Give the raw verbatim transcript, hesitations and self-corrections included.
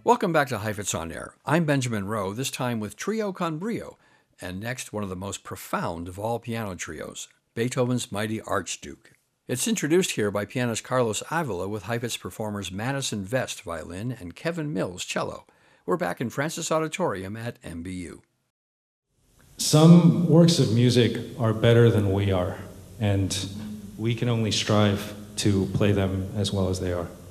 Welcome back to Heifetz on Air. I'm Benjamin Rowe, this time with Trio con Brio, and next one of the most profound of all piano trios, Beethoven's Mighty Archduke. It's introduced here by pianist Carlos Avila with Heifetz performers Madison Vest violin and Kevin Mills cello. We're back in Francis Auditorium at M B U. Some works of music are better than we are, and we can only strive to play them as well as they are.